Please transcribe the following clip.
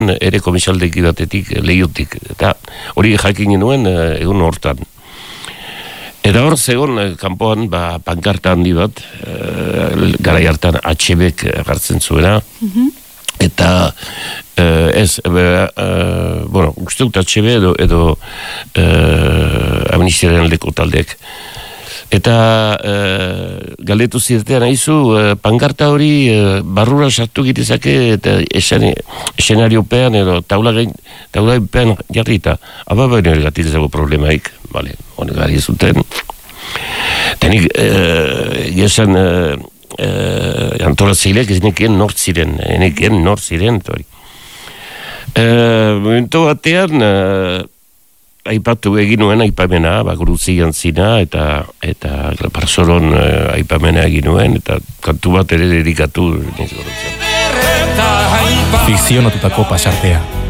ere komisaldeki batetik lehiotik, eta hori jakin genuen egun hortan. Eta hor zegoen kanpoan pankarta handi bat, garai hartan HB-ek gartzen zuena, eta uste dut HB edo Amnistiaren aldeko taldeek. Eta galdetu zirtean haizu, pankarta hori barrura sartu gitezake eta eszenariopean edo taulaipean jarri eta ababaino ergatitzeko problemaik. Bale, honek gari zuten. Tenik, gesan antolatzeilek ez nekien nort ziren, hori. Momentu batean, aipatu egin nuen aipamena, Gurutzian zina, eta Parzoron aipamena egin nuen, eta kantu bat ere dedikatu. Fikzionatutako pasartea.